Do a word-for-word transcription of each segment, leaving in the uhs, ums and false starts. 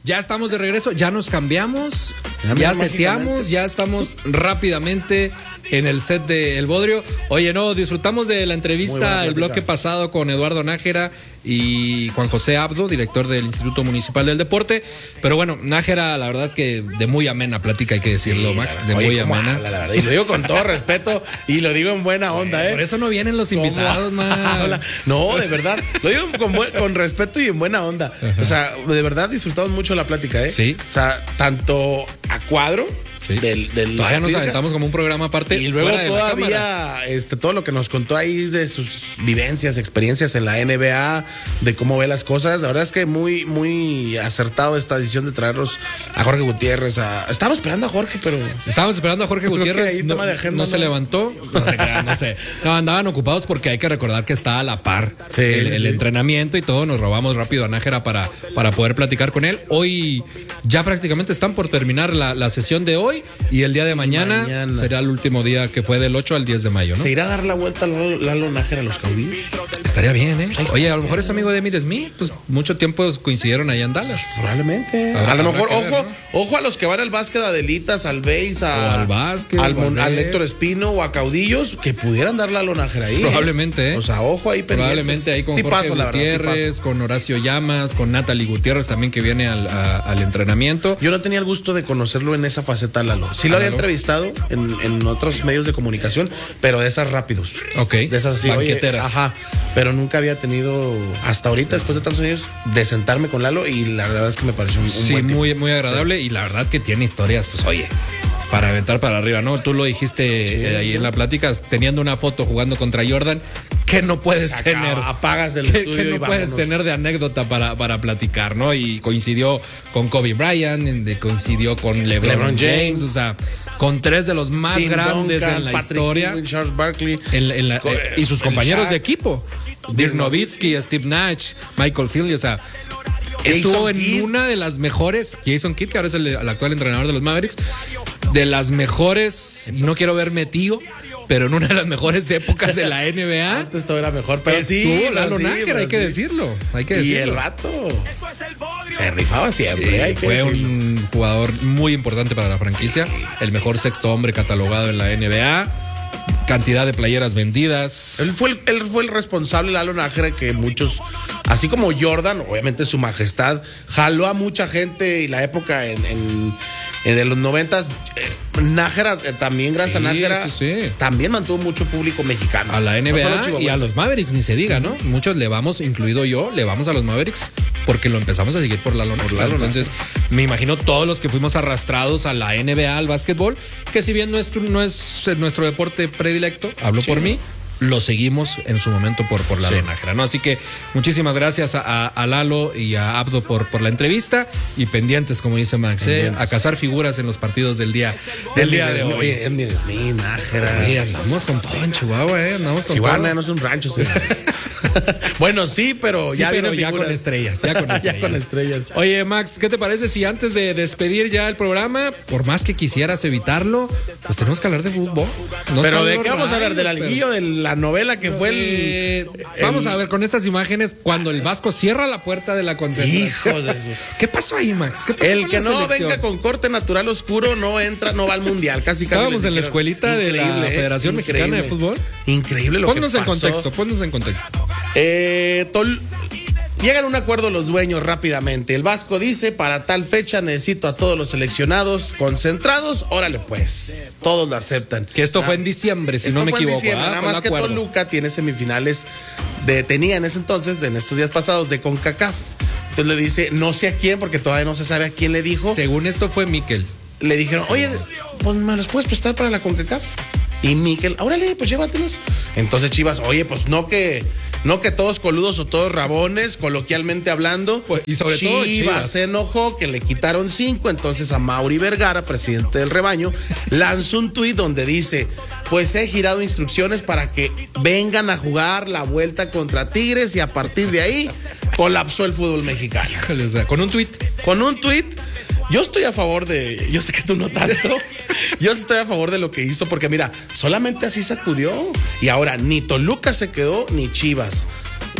Ya estamos de regreso, ya nos cambiamos, ya, ya seteamos, ya estamos rápidamente en el set de El Bodrio. Oye, no, disfrutamos de la entrevista, el bloque pasado con Eduardo Nájera y Juan José Abdo, director del Instituto Municipal del Deporte. Pero bueno, Nájera, la verdad que de muy amena plática, hay que decirlo, sí, Max, de Oye, muy amena. Habla, la verdad, y lo digo con todo respeto y lo digo en buena onda, ¿eh? Por eso no vienen los invitados, man. No, de verdad, lo digo con, buen, con respeto y en buena onda. O sea, de verdad disfrutamos mucho la plática, ¿eh? Sí. O sea, tanto a cuadro. Sí. Del, del todavía nos aventamos como un programa aparte. Y luego todavía este, todo lo que nos contó ahí de sus vivencias, experiencias en la N B A, de cómo ve las cosas. La verdad es que muy, muy acertado esta decisión de traerlos a Jorge Gutiérrez. A... Estábamos esperando a Jorge, pero... Estábamos esperando a Jorge Gutiérrez. No, agenda, no, no se levantó. No, se crean, no sé. No, andaban ocupados porque hay que recordar que está a la par sí, el, sí. el entrenamiento y todo. Nos robamos rápido a Nájera para, para poder platicar con él. Hoy ya prácticamente están por terminar la, la sesión de hoy. Y el día de mañana, mañana será el último día, que fue del ocho al diez de mayo, ¿no? ¿Se irá a dar la vuelta Lalo, Lalo Nájera a los caudillos? Estaría bien, ¿eh? Oye, a lo mejor es amigo de Emmitt Smith, pues mucho tiempo coincidieron allá en Dallas. Probablemente. A, a lo mejor, ojo, ver, ¿no? Ojo a los que van al básquet, a Adelitas, al Beis, a, al básquet, al, Mon, al Héctor Espino o a Caudillos, que pudieran dar Lalo Nájera ahí. Probablemente, ¿eh? O sea, ojo ahí pendientes. Probablemente ahí con Jorge paso, Gutiérrez, con Horacio Llamas, con Natalie Gutiérrez también, que viene al, a, al entrenamiento. Yo no tenía el gusto de conocerlo en esa faceta, Lalo. Sí lo había entrevistado En, en otros medios de comunicación, pero de esas rápidos. Ok. De esas así, banqueteras. Oye, ajá. Pero nunca había tenido, hasta ahorita, después de tantos años, de sentarme con Lalo, y la verdad es que me pareció un, un sí, buen muy, tipo. muy agradable, sí. Y la verdad que tiene historias, pues oye, para aventar para arriba, ¿no? Tú lo dijiste sí, eh, ahí sí. en la plática, teniendo una foto jugando contra Jordan, que no puedes acaba, tener. Apagas el que, estudio que no y puedes vámonos. tener de anécdota para, para platicar, ¿no? Y coincidió con Kobe Bryant, coincidió con LeBron, LeBron James, James, o sea, con tres de los más Tim grandes Duncan, en la Patrick historia. Ewing, Charles Barkley. En, en la, eh, y sus compañeros de equipo. Dirk Nowitzki, Steve Nash, Michael Finley, o sea, estuvo en Kidd. Una de las mejores, Jason Kidd, que ahora es el, el actual entrenador de los Mavericks, de las mejores, y no quiero verme tío, pero en una de las mejores épocas de la N B A. Antes todo era mejor, pero sí, Lalo Nájera, hay que decirlo, hay que decirlo. Y el vato se rifaba siempre. Sí, hay que fue decirlo. un jugador muy importante para la franquicia, sí. El mejor sexto hombre catalogado en la N B A. Cantidad de playeras vendidas. Él fue el, él fue el responsable, Lalo Nájera, que muchos, así como Jordan, obviamente su majestad, jaló a mucha gente y la época en, en, en los noventas. Eh, Nájera, eh, también gracias sí, a Nájera, sí, sí. también mantuvo mucho público mexicano. A la N B A no y a los Mavericks, ni se diga, ¿no? Muchos le vamos, incluido yo, le vamos a los Mavericks porque lo empezamos a seguir por Lalo Nájera. Entonces, me imagino todos los que fuimos arrastrados a la N B A, al básquetbol, que si bien nuestro, no es nuestro deporte predilecto, hablo sí. por mí, lo seguimos en su momento por, por Lalo sí. Nájera, ¿no? Así que muchísimas gracias a, a, a Lalo y a Abdo por, por la entrevista, y pendientes, como dice Max, eh, a cazar figuras en los partidos del día, del día de hoy. Oye, Emmitt Smith, Nájera. Oye, andamos con todo en Chihuahua, eh. Andamos con Chihuahua, todo. no es un rancho, señores. Bueno, sí, pero sí, ya pero vienen ya con estrellas, ya con estrellas. Ya con estrellas. Oye, Max, ¿qué te parece si antes de despedir ya el programa, por más que quisieras evitarlo, pues tenemos que hablar de fútbol? No, pero ¿de qué vamos a hablar? ¿De la liguilla o de la novela que fue el, eh, el... Vamos a ver con estas imágenes cuando el Vasco cierra la puerta de la concentración. Hijos de eso. ¿Qué pasó ahí, Max? ¿Qué pasó el con que la no selección? venga con corte natural oscuro no entra, no va al mundial. Casi casi. Estábamos en la escuelita de la Federación increíble. Mexicana de Fútbol. Increíble lo ponnos que en pasó. contexto, ponnos en contexto. Eh, tol... Llegan a un acuerdo los dueños rápidamente. El Vasco dice, para tal fecha necesito a todos los seleccionados concentrados. Órale pues, todos lo aceptan. Que esto ah, fue en diciembre, si no me equivoco. Diciembre, ah, nada más que acuerdo. Toluca tiene semifinales, de, tenía en ese entonces, en estos días pasados, de CONCACAF. Entonces le dice, no sé a quién, porque todavía no se sabe a quién le dijo. Según esto fue Miquel. Le dijeron, oye, pues me los puedes prestar para la CONCACAF. Y Miquel, órale, pues llévatelos. Entonces Chivas, oye, pues no que... No que todos coludos o todos rabones, coloquialmente hablando. Pues, y sobre Chivas todo Chivas se enojó que le quitaron cinco. Entonces a Mauri Vergara, presidente del rebaño, lanzó un tuit donde dice: pues he girado instrucciones para que vengan a jugar la vuelta contra Tigres, y a partir de ahí colapsó el fútbol mexicano. Híjole, o sea, con un tuit. Con un tuit. Yo estoy a favor de, yo sé que tú no tanto, yo estoy a favor de lo que hizo, porque mira, solamente así sacudió, y ahora ni Toluca se quedó, ni Chivas.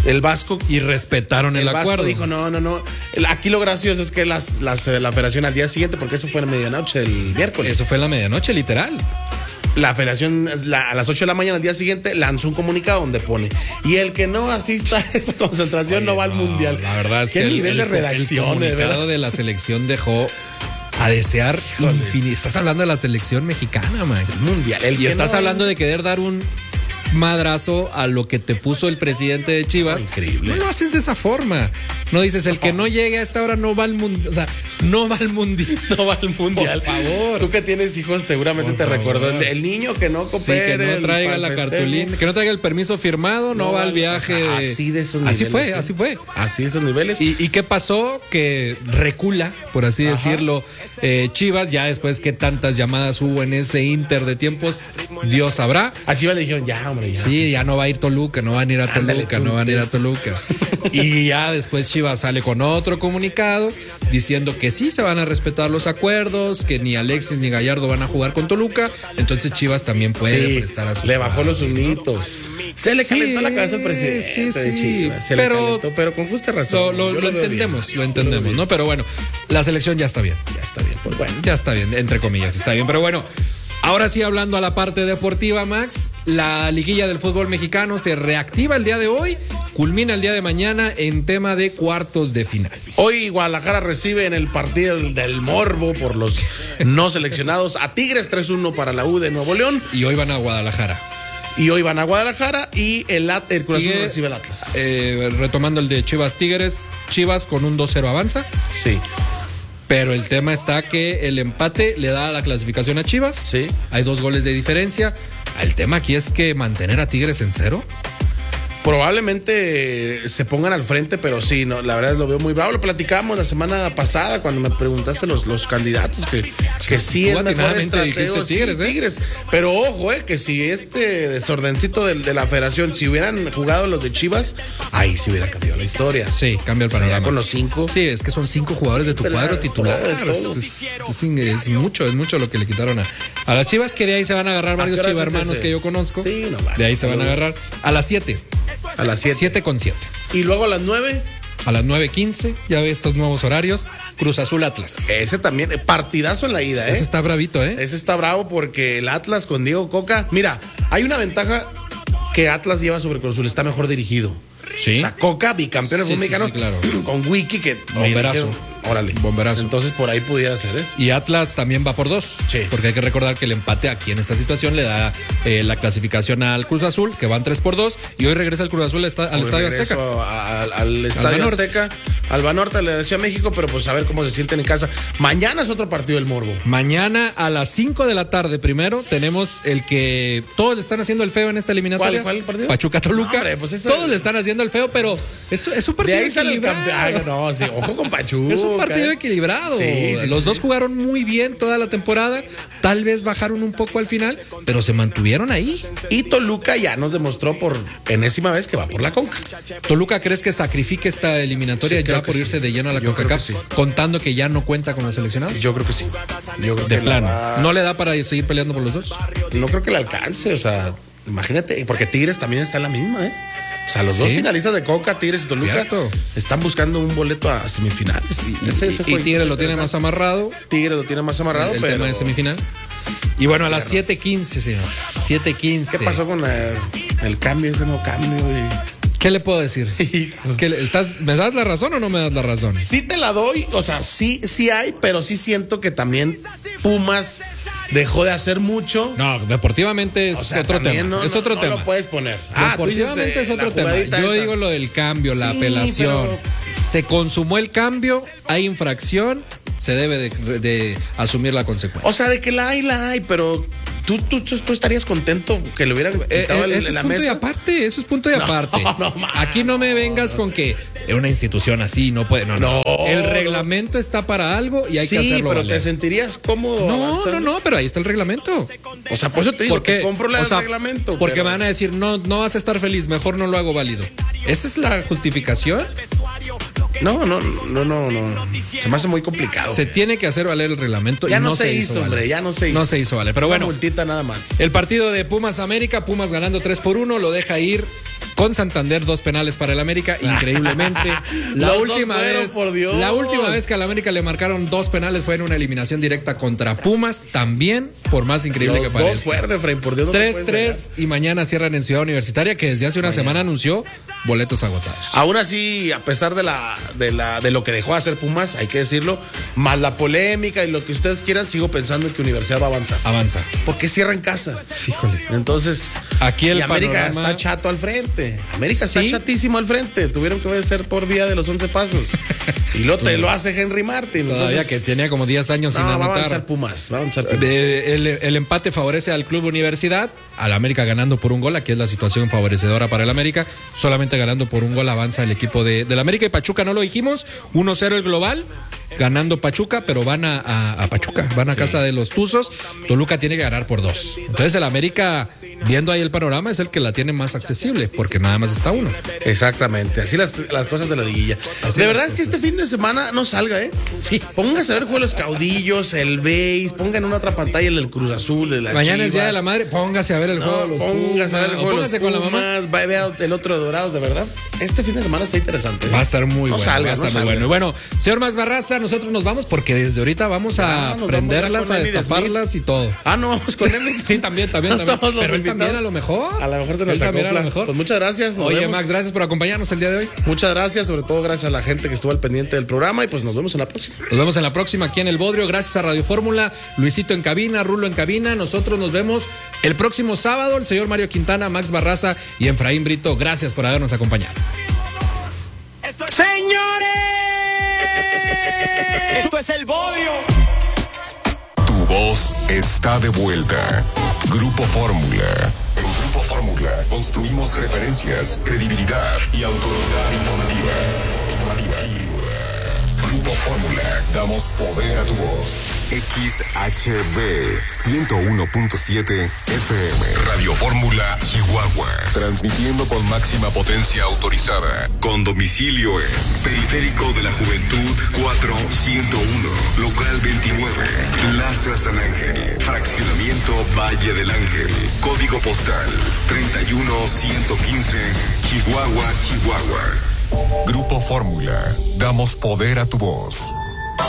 El Vasco. Y respetaron el, el acuerdo. Vasco dijo, no, no, no. Aquí lo gracioso es que las, las, la federación al día siguiente, porque eso fue a medianoche el miércoles. Eso fue en la medianoche, literal. La federación la, a las ocho de la mañana al día siguiente lanzó un comunicado donde pone, y el que no asista a esa concentración Oye, no va al no, mundial. La verdad es ¿Qué que nivel el, de el, redacción, el comunicado ¿verdad? de la selección dejó a desear infinito. Estás hablando de la selección mexicana, Max. Mundial. El y estás no... hablando de querer dar un madrazo a lo que te puso el presidente de Chivas. Oh, increíble. No lo haces de esa forma. No dices, el que no llegue a esta hora no va al mundial. O sea, no va al mundial. No va al mundial. Por favor. Tú que tienes hijos, seguramente Por te recuerdo. El, el niño que no coopere. Sí, que no traiga la cartulina, que no traiga el permiso firmado, no, no va al viaje. O sea, así de esos así niveles. Fue, ¿sí? así fue. Así de esos niveles. ¿Y, y qué pasó? Que recula, por así Ajá. decirlo, eh, Chivas, ya después que tantas llamadas hubo en ese inter de tiempos, Dios sabrá. A Chivas le dijeron, ya, hombre, ya. Sí, sí, ya no va a ir Toluca, no van a ir a Toluca, Ándale, tú, no van a ir a Toluca. Y ya después Chivas sale con otro comunicado diciendo que sí se van a respetar los acuerdos, que ni Alexis ni Gallardo van a jugar con Toluca, entonces Chivas también puede sí, prestar a sus le bajó los unitos. Se le calentó sí, la cabeza al presidente sí, sí, de Chivas. Se pero, le calentó, pero con justa razón. Lo, lo, lo entendemos, bien. lo entendemos, ¿no? Pero bueno, la selección ya está bien. Ya está bien, pues bueno. Ya está bien, entre comillas, está bien. Pero bueno, ahora sí, hablando a la parte deportiva, Max, la liguilla del fútbol mexicano se reactiva el día de hoy, culmina el día de mañana en tema de cuartos de final. Hoy Guadalajara recibe en el partido del morbo por los no seleccionados a Tigres, tres uno para la U de Nuevo León. Y hoy van a Guadalajara. Y hoy van a Guadalajara y el, el Cruz Azul recibe el Atlas. Eh, retomando el de Chivas Tigres, Chivas con un dos cero avanza. Sí. Pero el tema está que el empate le da la clasificación a Chivas. Sí. Hay dos goles de diferencia. El tema aquí es que mantener a Tigres en cero. Probablemente se pongan al frente, pero sí, no, la verdad lo veo muy bravo. Lo platicábamos la semana pasada cuando me preguntaste los, los candidatos que, que sí es mejor estratego, Tigres, sí, ¿eh? Tigres. Pero ojo, eh, que si este desordencito de, de la federación, si hubieran jugado los de Chivas, ahí sí hubiera cambiado la historia. Sí, cambia el panorama. O sea, con los cinco. Sí, es que son cinco jugadores de tu Pero cuadro es titular. todo, es, todo. Es, es, es, es mucho, es mucho lo que le quitaron a, a las Chivas, que de ahí se van a agarrar varios chivarmanos que yo conozco. Sí, no vale. De ahí se van a agarrar. A las siete. A las siete. siete con siete. Y luego a las nueve. A las nueve quince, ya ve estos nuevos horarios. Cruz Azul Atlas. Ese también, partidazo en la ida, ¿eh? Ese está bravito, ¿eh? Ese está bravo porque el Atlas con Diego Coca. Mira, hay una ventaja que Atlas lleva sobre Cruz Azul, está mejor dirigido. Sí. O sea, Coca, bicampeón del sí, fútbol sí, mexicano, sí, claro. Con Wiki, que. Bomberazo. Órale. Bomberazo. Entonces por ahí pudiera ser, ¿eh? Y Atlas también va por dos. Sí. Porque hay que recordar que el empate aquí en esta situación le da eh, la clasificación al Cruz Azul, que van tres por dos. Y hoy regresa el Cruz Azul al, al Estadio Azteca. Al, al Estadio Azteca. Al Banorte le decía México, pero pues a ver cómo se sienten en casa. Mañana es otro partido del morbo. Mañana a las cinco de la tarde, primero, tenemos el que todos le están haciendo el feo en esta eliminatoria. ¿Cuál, cuál partido? Pachuca Toluca. No, hombre, pues eso... Todos le están haciendo el feo, pero es, es un partido de ahí sale equilibrado. El campeón. No, sí, ojo con Pachuca. Es un partido equilibrado. Sí, sí, Los sí, dos sí. jugaron muy bien toda la temporada. Tal vez bajaron un poco al final, pero se mantuvieron ahí. Y Toluca ya nos demostró por enésima vez que va por la Conca. ¿Toluca crees que sacrifique esta eliminatoria sí, ya por irse sí. de lleno a la CONCACAF, sí. contando que ya no cuenta con los seleccionados? Yo creo que sí. Yo creo de que plano. Va... ¿No le da para seguir peleando por los dos? No creo que le alcance, o sea, imagínate, porque Tigres también está en la misma, ¿eh? O sea, los ¿Sí? dos finalistas de Coca, Tigres y Toluca, Cierto. están buscando un boleto a semifinales. Y, ese, ese y, y Tigres lo tiene más amarrado. Tigres lo tiene más amarrado, el, pero... el tema de semifinal. Y bueno, a las siete quince, señor. siete quince. ¿Qué pasó con el, el cambio, ese no cambio? Y... ¿Qué le puedo decir? ¿Qué le, estás, ¿Me das la razón o no me das la razón? Sí te la doy, o sea, sí, sí hay, pero sí siento que también Pumas dejó de hacer mucho. No, deportivamente es o sea, otro tema. No, es otro no, tema. No lo puedes poner. Ah, deportivamente dices, es otro tema. Yo esa. digo lo del cambio, la sí, apelación. Pero... Se consumó el cambio, hay infracción, se debe de, de asumir la consecuencia. O sea, de que la hay, la hay, pero tú, tú, tú, tú estarías contento que le hubieran quitado eh, el, eso en la es punto mesa. Y aparte, eso es punto y no, aparte. No, no, Aquí no me vengas con que es una institución así, no puede. No, no. no el reglamento está para algo y hay sí, que hacerlo. Pero valer. te sentirías cómodo. No, avanzando. no, no, pero ahí está el reglamento. O sea, por eso te digo porque, que compro la o sea, el reglamento. Porque pero... me van a decir, no, no vas a estar feliz, mejor no lo hago válido. ¿Esa es la justificación? No, no, no, no, no. Se me hace muy complicado. Se tiene que hacer valer el reglamento. Ya y no, no se, se hizo, hizo hombre, valer. ya no se hizo. No se hizo valer. Pero Una bueno, multita nada más. El partido de Pumas América, Pumas ganando tres por uno, lo deja ir con Santander, dos penales para el América, increíblemente. La Los última dos fueron, vez, por Dios. la última vez que al América le marcaron dos penales fue en una eliminación directa contra Pumas, también, por más increíble Los que parezca. dos fueron, Efraín, por Dios. No tres tres y mañana cierran en Ciudad Universitaria, que desde hace una mañana. semana anunció boletos agotados. Aún así, a pesar de la, de la de lo que dejó de hacer Pumas, hay que decirlo, más la polémica y lo que ustedes quieran, sigo pensando que Universidad va a avanzar. Avanza. Porque cierra en casa. Híjole. Entonces, aquí el y América panorama... está chato al frente. América ¿Sí? está chatísimo al frente. Tuvieron que obedecer por vía de los once pasos. Y luego te lo hace Henry Martin. Todavía Entonces, que tenía como diez años no, sin va anotar. a avanzar Pumas. Va a avanzar Pumas. De, el, el empate favorece al Club Universidad, al América ganando por un gol. Aquí es la situación favorecedora para el América. Solamente ganando por un gol avanza el equipo de, del América. Y Pachuca no lo dijimos, uno cero el global, ganando Pachuca, pero van a, a, a Pachuca, van a sí. casa de los Tuzos. Toluca tiene que ganar por dos. Entonces el América, viendo ahí el panorama, es el que la tiene más accesible, porque nada más está uno. Exactamente, así las, las cosas de la liguilla. Así de verdad es que este fin de semana no salga, ¿eh? Sí. Póngase a ver el juego de los caudillos, el béis, pongan en una otra pantalla el del Cruz Azul, el de la Mañana Chivas. es Día de la Madre, póngase a ver el no, juego de los póngase Pumas, a ver el juego póngase de los con Pumas, la mamá. Va, vea el otro de Dorados, de verdad. Este fin de semana está interesante. ¿eh? Va a estar muy no bueno. Salga, va a estar no muy salga. bueno. Y bueno, señor Max Barraza, nosotros nos vamos porque desde ahorita vamos a ah, prenderlas, vamos a, a destaparlas y todo. Ah, no, vamos con él. Sí, también, también. No también. Pero él invitados. también a lo mejor. A lo mejor se nos él también a lo acopla. mejor. Pues muchas gracias. Oye, vemos. Max, gracias por acompañarnos el día de hoy. Muchas gracias, sobre todo gracias a la gente que estuvo al pendiente del programa y pues nos vemos en la próxima. Nos vemos en la próxima aquí en El Bodrio. Gracias a Radio Fórmula, Luisito en cabina, Rulo en cabina. Nosotros nos vemos el próximo sábado. El señor Mario Quintana, Max Barraza y Efraín Brito. Gracias por habernos acompañado. Señores, esto es El Bodrio. Tu voz está de vuelta. Grupo Fórmula. En Grupo Fórmula construimos referencias, credibilidad y autoridad informativa. informativa. Grupo Fórmula, damos poder a tu voz. X H B ciento uno punto siete F M. Radio Fórmula Chihuahua. Transmitiendo con máxima potencia autorizada. Con domicilio en Periférico de la Juventud cuatro ciento uno. Local veintinueve. Plaza San Ángel. Fraccionamiento Valle del Ángel. Código postal treinta y uno ciento quince. Chihuahua, Chihuahua. Grupo Fórmula. Damos poder a tu voz.